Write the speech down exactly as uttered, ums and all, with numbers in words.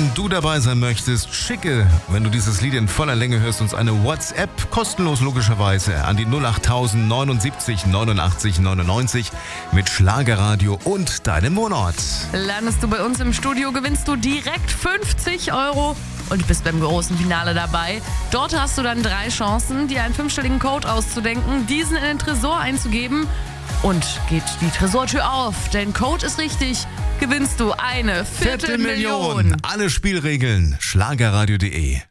Wenn du dabei sein möchtest, schicke, wenn du dieses Lied in voller Länge hörst, uns eine WhatsApp, kostenlos logischerweise, an die null acht tausend neunundsiebzig neunundachtzig neunundneunzig mit Schlagerradio und deinem Wohnort. Landest du bei uns im Studio, gewinnst du direkt fünfzig Euro und bist beim großen Finale dabei. Dort hast du dann drei Chancen, dir einen fünfstelligen Code auszudenken, diesen in den Tresor einzugeben und geht die Tresortür auf. Dein Code ist richtig, gewinnst du eine Viertelmillion. Alle Spielregeln schlagerradio punkt de.